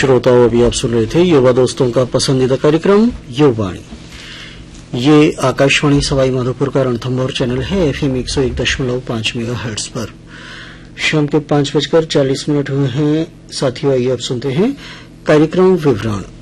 श्रोताओं, अभी आप सुन रहे थे युवा दोस्तों का पसंदीदा कार्यक्रम युवाणी। ये आकाशवाणी सवाई माधोपुर का रणथंभौर चैनल है, FM 101.5 मेगाहर्ट्ज पर। शाम के 5:40 हुए हैं। साथियों, आइए अब सुनते हैं कार्यक्रम विवरण।